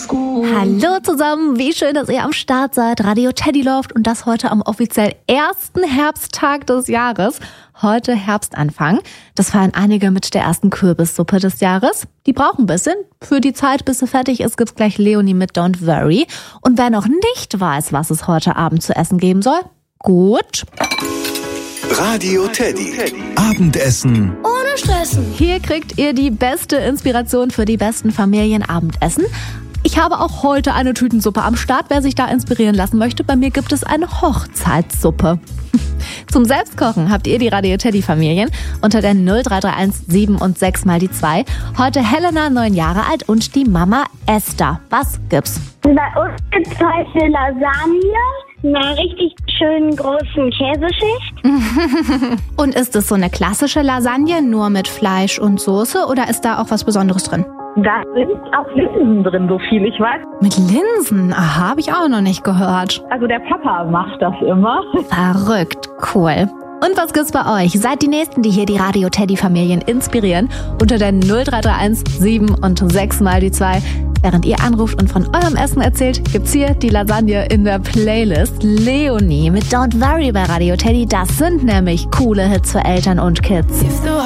gut. Hallo zusammen, wie schön, dass ihr am Start seid. Radio Teddy läuft und das heute am offiziell ersten Herbsttag des Jahres. Heute Herbstanfang. Das feiern einige mit der ersten Kürbissuppe des Jahres. Die brauchen ein bisschen. Für die Zeit, bis sie fertig ist, gibt's gleich Leonie mit Don't Worry. Und wer noch nicht weiß, was es heute Abend zu essen geben soll, gut. Radio Teddy. Abendessen. Ohne Stressen. Hier kriegt ihr die beste Inspiration für die besten Familienabendessen. Ich habe auch heute eine Tütensuppe am Start. Wer sich da inspirieren lassen möchte, bei mir gibt es eine Hochzeitssuppe. Zum Selbstkochen habt ihr die Radio Teddy Familien unter der 0331 7 und 6 mal die 2. Heute Helena, 9 Jahre alt, und die Mama Esther. Was gibt's? Bei uns gibt es heute Lasagne, einer richtig schönen großen Käseschicht. Und ist es so eine klassische Lasagne, nur mit Fleisch und Soße, oder ist da auch was Besonderes drin? Da sind auch Linsen drin, so viel ich weiß. Mit Linsen? Aha, habe ich auch noch nicht gehört. Also der Papa macht das immer. Verrückt, cool. Und was gibt's bei euch? Seid die Nächsten, die hier die Radio Teddy Familien inspirieren. Unter der 0331 7 und 6 mal die 2. Während ihr anruft und von eurem Essen erzählt, gibt's hier die Lasagne in der Playlist. Leonie mit Don't Worry bei Radio Teddy. Das sind nämlich coole Hits für Eltern und Kids.